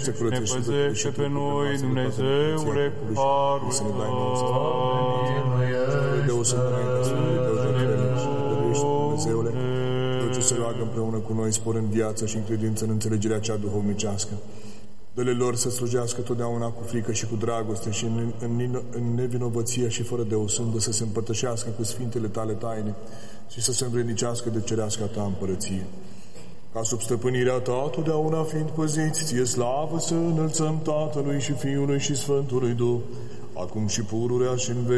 ne păzește pe noi, Dumnezeule, cu harul Dumnezeule, Tău ce se roagă împreună cu noi, spor în viață și în credință, în înțelegerea cea duhovnicească. Dă-le lor să slujească totdeauna cu frică și cu dragoste și în nevinovăție și fără de osândă, să se împărtășească cu sfintele Tale taine și să se învrednicească de cereasca Ta împărăție. Ca sub stăpânirea Ta, totdeauna fiind păziți, Ție slavă să înălțăm Tatălui și Fiului și Sfântului Duh, acum și pururea și în veci.